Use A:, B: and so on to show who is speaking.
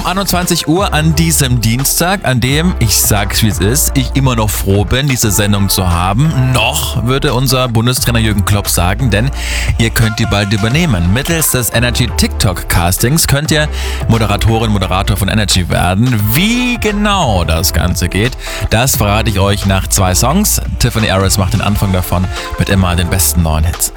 A: um 21 Uhr an diesem Dienstag, an dem, ich sag's wie es ist, ich immer noch froh bin, diese Sendung zu haben. Noch, würde unser Bundestrainer Jürgen Klopp sagen, denn ihr könnt die bald übernehmen. Mittels des Energy TikTok Castings könnt ihr Moderator von Energy werden. Wie genau das Ganze geht, das verrate ich euch nach 2 Songs. Tiffany Harris macht den Anfang davon mit immer den besten neuen Hits.